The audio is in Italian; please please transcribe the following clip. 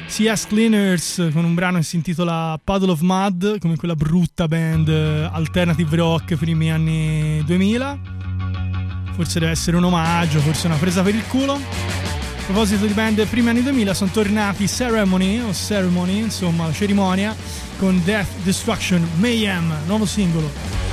CS Cleaners con un brano che si intitola Puddle of Mud, come quella brutta band alternative rock primi anni 2000. Forse deve essere un omaggio, forse una presa per il culo. A proposito di band primi anni 2000, sono tornati Ceremony, insomma cerimonia, con Death, Destruction, Mayhem, nuovo singolo.